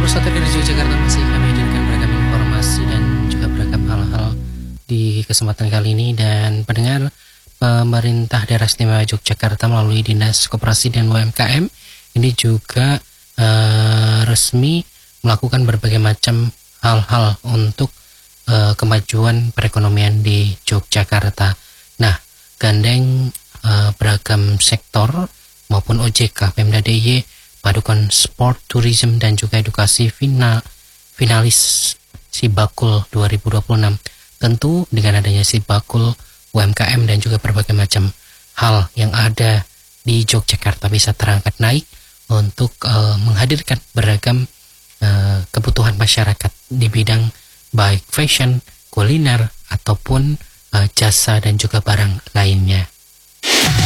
101 dari Yogyakarta masih kami hadirkan beragam informasi dan juga beragam hal-hal di kesempatan kali ini. Dan pendengar, pemerintah daerah istimewa Yogyakarta melalui Dinas Koperasi dan UMKM ini juga resmi melakukan berbagai macam hal-hal untuk kemajuan perekonomian di Yogyakarta. Nah, gandeng beragam sektor maupun OJK, Pemda DIY, padukan sport, tourism dan juga edukasi finalis Sibakul 2026. Tentu dengan adanya Sibakul, UMKM dan juga berbagai macam hal yang ada di Yogyakarta bisa terangkat naik untuk menghadirkan beragam kebutuhan masyarakat di bidang baik fashion, kuliner ataupun jasa dan juga barang lainnya.